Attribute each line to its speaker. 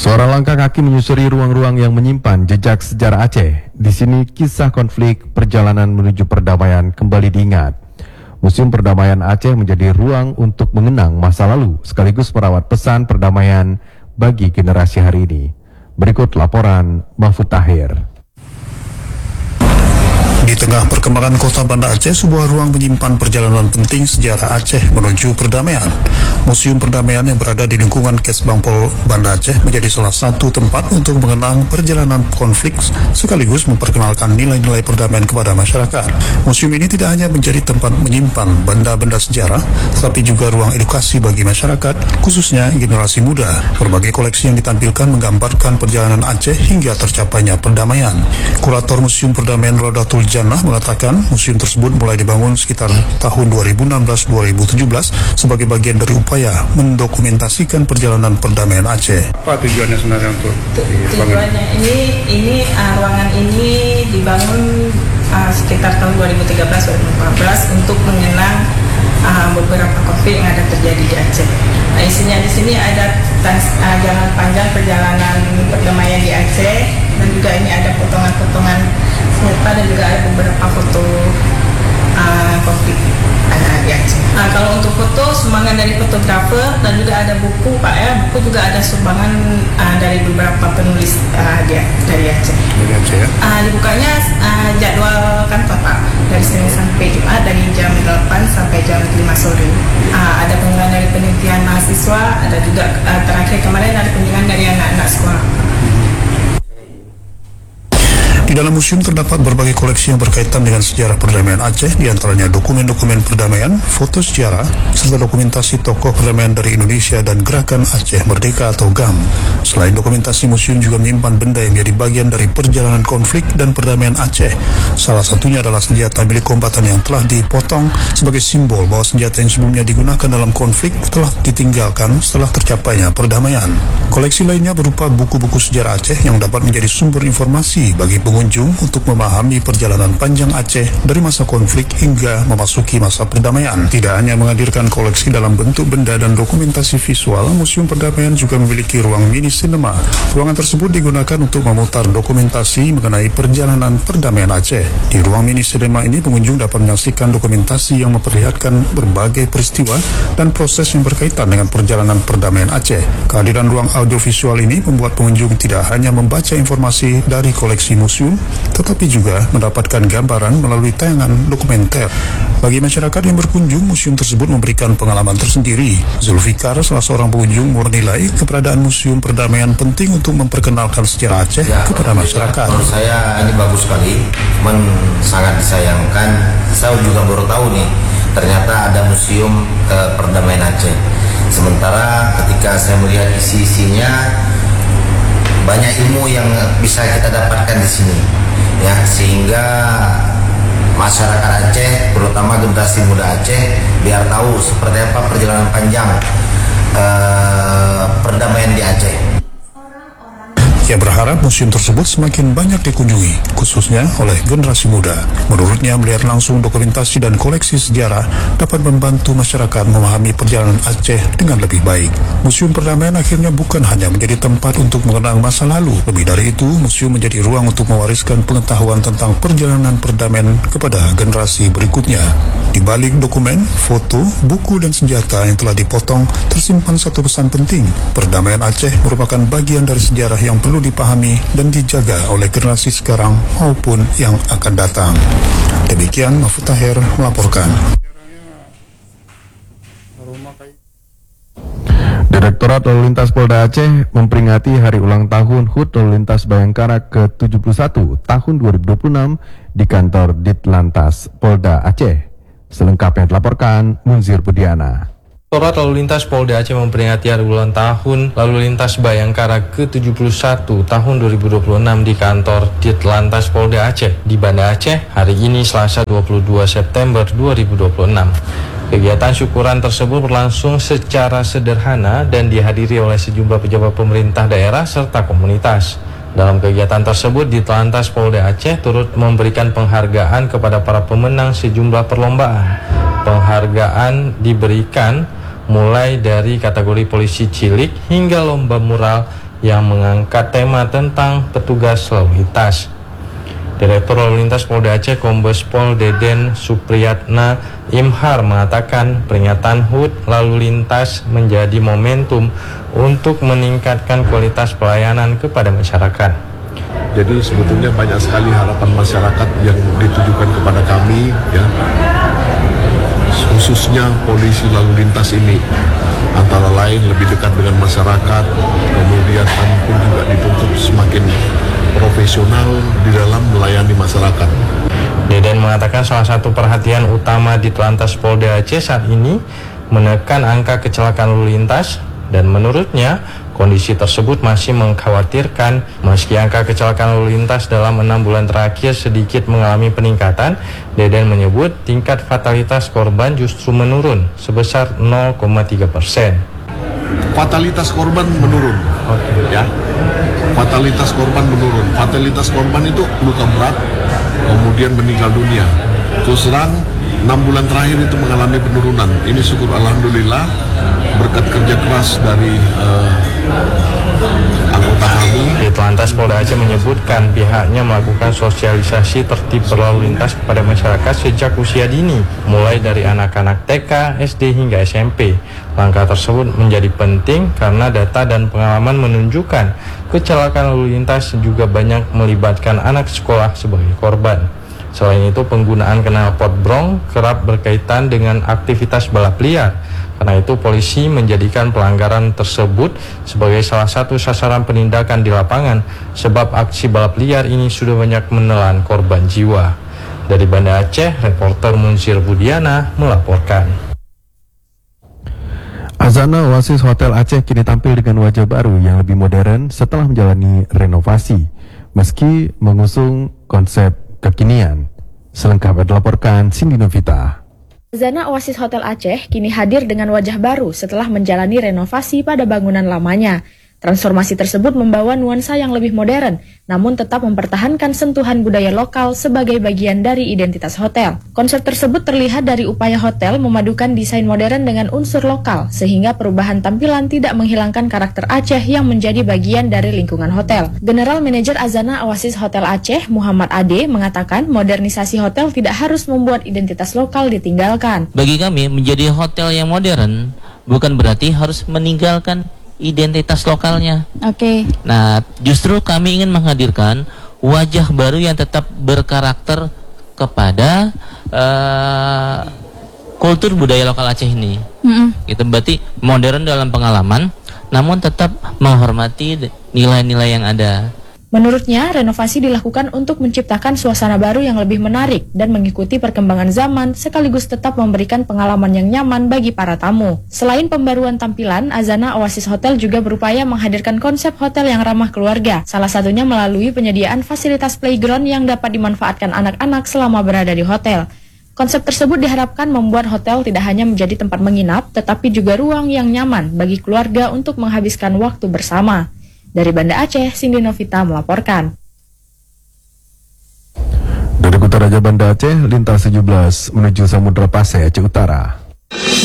Speaker 1: Seorang langkah kaki menyusuri ruang-ruang yang menyimpan jejak sejarah Aceh. Di sini kisah konflik perjalanan menuju perdamaian kembali diingat. Museum Perdamaian Aceh menjadi ruang untuk mengenang masa lalu sekaligus merawat pesan perdamaian bagi generasi hari ini. Berikut laporan Mahfud Tahir.
Speaker 2: Di tengah perkembangan kota Banda Aceh, sebuah ruang menyimpan perjalanan penting sejarah Aceh menuju perdamaian. Museum Perdamaian yang berada di lingkungan Kesbangpol Banda Aceh menjadi salah satu tempat untuk mengenang perjalanan konflik sekaligus memperkenalkan nilai-nilai perdamaian kepada masyarakat. Museum ini tidak hanya menjadi tempat menyimpan benda-benda sejarah, tetapi juga ruang edukasi bagi masyarakat, khususnya generasi muda. Berbagai koleksi yang ditampilkan menggambarkan perjalanan Aceh hingga tercapainya perdamaian. Kurator Museum Perdamaian Raudatul Jannah mengatakan museum tersebut mulai dibangun sekitar tahun 2016-2017 sebagai bagian dari upaya mendokumentasikan perjalanan perdamaian Aceh. Apa tujuannya sebenarnya untuk dibangun?
Speaker 3: Tujuannya ini ruangan ini dibangun sekitar tahun 2013-2014 untuk mengenang beberapa konflik yang ada terjadi di Aceh. Nah, isinya di sini ada jalan panjang perjalanan perdamaian di Aceh, dan juga ini ada potongan-potongan serta dan juga ada beberapa foto konflik di Aceh. Kalau untuk foto, sumbangan dari fotografer dan juga ada buku, Pak ya. Buku juga ada sumbangan dari beberapa penulis dari Aceh.
Speaker 2: Dari Aceh ya?
Speaker 3: Dibukanya jadwal kantor Pak, dari Senin sampai Jumat dari jam 8 sampai jam 5 sore. Ada kunjungan dari penelitian mahasiswa, ada juga terakhir kemarin ada kunjungan dari anak-anak sekolah.
Speaker 2: Di dalam museum terdapat berbagai koleksi yang berkaitan dengan sejarah perdamaian Aceh, diantaranya dokumen-dokumen perdamaian, foto sejarah, serta dokumentasi tokoh perdamaian dari Indonesia dan Gerakan Aceh Merdeka atau GAM. Selain dokumentasi, museum juga menyimpan benda yang menjadi bagian dari perjalanan konflik dan perdamaian Aceh. Salah satunya adalah senjata milik kombatan yang telah dipotong sebagai simbol bahwa senjata yang sebelumnya digunakan dalam konflik telah ditinggalkan setelah tercapainya perdamaian. Koleksi lainnya berupa buku-buku sejarah Aceh yang dapat menjadi sumber informasi bagi pengunjung untuk memahami perjalanan panjang Aceh dari masa konflik hingga memasuki masa perdamaian. Tidak hanya menghadirkan koleksi dalam bentuk benda dan dokumentasi visual, Museum Perdamaian juga memiliki ruang mini cinema. Ruangan tersebut digunakan untuk memutar dokumentasi mengenai perjalanan perdamaian Aceh. Di ruang mini cinema ini, pengunjung dapat menyaksikan dokumentasi yang memperlihatkan berbagai peristiwa dan proses yang berkaitan dengan perjalanan perdamaian Aceh. Kehadiran ruang audiovisual ini membuat pengunjung tidak hanya membaca informasi dari koleksi museum, tetapi juga mendapatkan gambaran melalui tayangan dokumenter. Bagi masyarakat yang berkunjung, museum tersebut memberikan pengalaman tersendiri. Zulfikar, salah seorang pengunjung, menilai keberadaan Museum Perdamaian penting untuk memperkenalkan sejarah Aceh kepada masyarakat.
Speaker 4: Menurut saya ini bagus sekali, sangat disayangkan. Saya juga baru tahu nih, ternyata ada Museum Perdamaian Aceh. Sementara ketika saya melihat isi-isinya, banyak ilmu yang bisa kita dapatkan di sini, ya, sehingga masyarakat Aceh, terutama generasi muda Aceh, biar tahu seperti apa perjalanan panjang perdamaian di Aceh.
Speaker 2: Ia berharap museum tersebut semakin banyak dikunjungi, khususnya oleh generasi muda. Menurutnya, melihat langsung dokumentasi dan koleksi sejarah dapat membantu masyarakat memahami perjalanan Aceh dengan lebih baik. Museum Perdamaian akhirnya bukan hanya menjadi tempat untuk mengenang masa lalu. Lebih dari itu, museum menjadi ruang untuk mewariskan pengetahuan tentang perjalanan perdamaian kepada generasi berikutnya. Di balik dokumen, foto, buku, dan senjata yang telah dipotong, tersimpan satu pesan penting. Perdamaian Aceh merupakan bagian dari sejarah yang perlu dipahami dan dijaga oleh generasi sekarang maupun yang akan datang. Demikian Mahfud Tahir melaporkan.
Speaker 1: Direktorat Lalu Lintas Polda Aceh memperingati hari ulang tahun HUT Lalu Lintas Bayangkara ke-71 tahun 2026 di kantor Ditlantas Polda Aceh. Selengkapnya dilaporkan Munzir Budiana.
Speaker 5: Direktorat Lalu Lintas Polda Aceh memperingati hari ulang tahun Lalu Lintas Bayangkara ke-71 tahun 2026 di kantor Ditlantas Polda Aceh di Banda Aceh hari ini Selasa 22 September 2026. Kegiatan syukuran tersebut berlangsung secara sederhana dan dihadiri oleh sejumlah pejabat pemerintah daerah serta komunitas. Dalam kegiatan tersebut, Ditlantas Polda Aceh turut memberikan penghargaan kepada para pemenang sejumlah perlombaan. Penghargaan diberikan mulai dari kategori polisi cilik hingga lomba mural yang mengangkat tema tentang petugas lalu lintas. Direktur Lalu Lintas Polda Aceh Kombes Pol Deden Supriyatna Imhar mengatakan peringatan HUT lalu lintas menjadi momentum untuk meningkatkan kualitas pelayanan kepada masyarakat.
Speaker 6: Jadi sebetulnya banyak sekali harapan masyarakat yang ditujukan kepada kami, ya, khususnya polisi lalu lintas ini, antara lain lebih dekat dengan masyarakat, kemudian kami pun juga dituntut semakin profesional di dalam melayani masyarakat.
Speaker 5: Deden mengatakan salah satu perhatian utama di Telantas Polda Aceh saat ini menekan angka kecelakaan lalu lintas, dan menurutnya kondisi tersebut masih mengkhawatirkan. Meski angka kecelakaan lalu lintas dalam 6 bulan terakhir sedikit mengalami peningkatan, Deden menyebut tingkat fatalitas korban justru menurun sebesar 0,3%.
Speaker 6: Fatalitas korban menurun, ya. Fatalitas korban menurun. Fatalitas korban itu luka berat, kemudian meninggal dunia. Terus terang 6 bulan terakhir itu mengalami penurunan. Ini syukur alhamdulillah berkat kerja keras dari anggota kami.
Speaker 5: Di Telantas Polda Aceh menyebutkan pihaknya melakukan sosialisasi tertib berlalu lintas kepada masyarakat sejak usia dini, mulai dari anak-anak TK, SD hingga SMP. Langkah tersebut menjadi penting karena data dan pengalaman menunjukkan kecelakaan lalu lintas juga banyak melibatkan anak sekolah sebagai korban. Selain itu, penggunaan knalpot brong kerap berkaitan dengan aktivitas balap liar. Karena itu, polisi menjadikan pelanggaran tersebut sebagai salah satu sasaran penindakan di lapangan, sebab aksi balap liar ini sudah banyak menelan korban jiwa. Dari Banda Aceh, reporter Munzir Budiana melaporkan.
Speaker 1: Azana Oasis Hotel Aceh kini tampil dengan wajah baru yang lebih modern setelah menjalani renovasi, meski mengusung konsep kekinian. Selengkapnya dilaporkan Cindy Novita.
Speaker 7: Azana Oasis Hotel Aceh kini hadir dengan wajah baru setelah menjalani renovasi pada bangunan lamanya. Transformasi tersebut membawa nuansa yang lebih modern, namun tetap mempertahankan sentuhan budaya lokal sebagai bagian dari identitas hotel. Konsep tersebut terlihat dari upaya hotel memadukan desain modern dengan unsur lokal, sehingga perubahan tampilan tidak menghilangkan karakter Aceh yang menjadi bagian dari lingkungan hotel. General Manager Azana Oasis Hotel Aceh, Muhammad Ade, mengatakan modernisasi hotel tidak harus membuat identitas lokal ditinggalkan.
Speaker 8: Bagi kami, menjadi hotel yang modern bukan berarti harus meninggalkan identitas lokalnya.
Speaker 7: Oke.
Speaker 8: Nah, justru kami ingin menghadirkan wajah baru yang tetap berkarakter kepada kultur budaya lokal Aceh ini. Itu berarti modern dalam pengalaman, namun tetap menghormati nilai-nilai yang ada.
Speaker 7: Menurutnya, renovasi dilakukan untuk menciptakan suasana baru yang lebih menarik dan mengikuti perkembangan zaman sekaligus tetap memberikan pengalaman yang nyaman bagi para tamu. Selain pembaruan tampilan, Azana Oasis Hotel juga berupaya menghadirkan konsep hotel yang ramah keluarga, salah satunya melalui penyediaan fasilitas playground yang dapat dimanfaatkan anak-anak selama berada di hotel. Konsep tersebut diharapkan membuat hotel tidak hanya menjadi tempat menginap, tetapi juga ruang yang nyaman bagi keluarga untuk menghabiskan waktu bersama. Dari Banda Aceh, Cindy Novita melaporkan.
Speaker 1: Dari Kutaraja Banda Aceh, lintas 17 menuju Samudra Pasai, Aceh Utara.